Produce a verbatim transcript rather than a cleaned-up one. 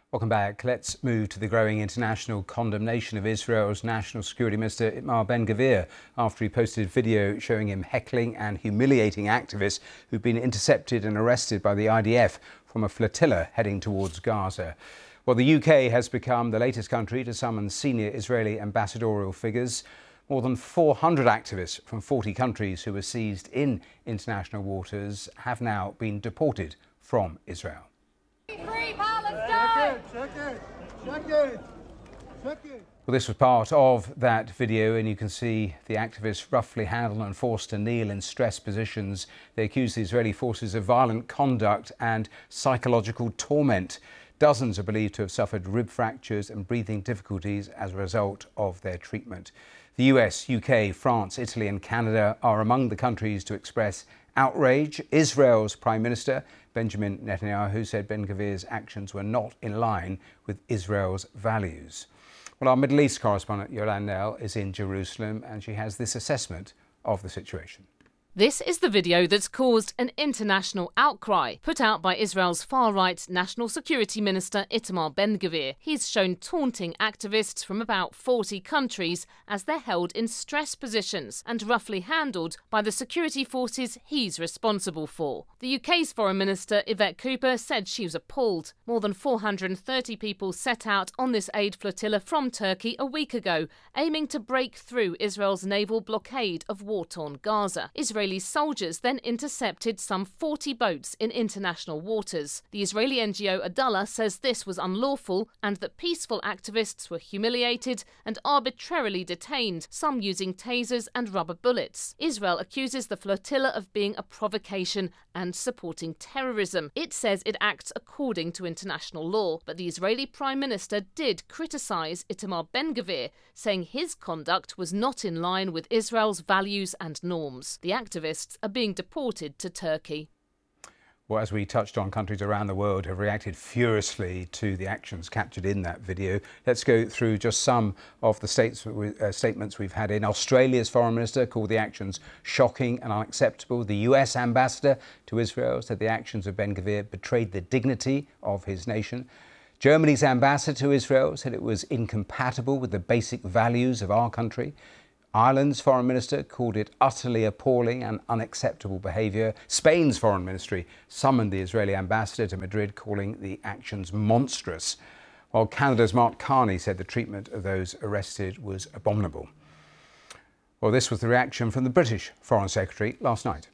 Welcome back. Let's move to the growing international condemnation of Israel's National Security Minister Itamar Ben-Gvir after he posted video showing him heckling and humiliating activists who've been intercepted and arrested by the I D F from a flotilla heading towards Gaza. Well, the U K has become the latest country to summon senior Israeli ambassadorial figures. More than four hundred activists from forty countries who were seized in international waters have now been deported from Israel. Free Palestine! Check it, check it, check it. Well, this was part of that video, and you can see the activists roughly handled and forced to kneel in stressed positions. They accuse the Israeli forces of violent conduct and psychological torment. Dozens are believed to have suffered rib fractures and breathing difficulties as a result of their treatment. The U S, U K, France, Italy and Canada are among the countries to express outrage. Israel's Prime Minister Benjamin Netanyahu said Ben-Gvir's actions were not in line with Israel's values. Well, our Middle East correspondent Yolande Knell is in Jerusalem and she has this assessment of the situation. This is the video that's caused an international outcry, put out by Israel's far-right National Security Minister Itamar Ben-Gvir. He's shown taunting activists from about forty countries as they're held in stress positions and roughly handled by the security forces he's responsible for. The U K's Foreign Minister Yvette Cooper said she was appalled. More than four hundred thirty people set out on this aid flotilla from Turkey a week ago, aiming to break through Israel's naval blockade of war-torn Gaza. Israeli soldiers then intercepted some forty boats in international waters. The Israeli N G O Adallah says this was unlawful and that peaceful activists were humiliated and arbitrarily detained, some using tasers and rubber bullets. Israel accuses the flotilla of being a provocation and supporting terrorism. It says it acts according to international law, but the Israeli Prime Minister did criticise Itamar Ben-Gvir, saying his conduct was not in line with Israel's values and norms. The activists are being deported to Turkey. Well, as we touched on, countries around the world have reacted furiously to the actions captured in that video. Let's go through just some of the states, uh, statements we've had in. Australia's Foreign Minister called the actions shocking and unacceptable. The U S Ambassador to Israel said the actions of Ben-Gvir betrayed the dignity of his nation. Germany's Ambassador to Israel said it was incompatible with the basic values of our country. Ireland's Foreign Minister called it utterly appalling and unacceptable behaviour. Spain's Foreign Ministry summoned the Israeli ambassador to Madrid, calling the actions monstrous, while Canada's Mark Carney said the treatment of those arrested was abominable. Well, this was the reaction from the British Foreign Secretary last night.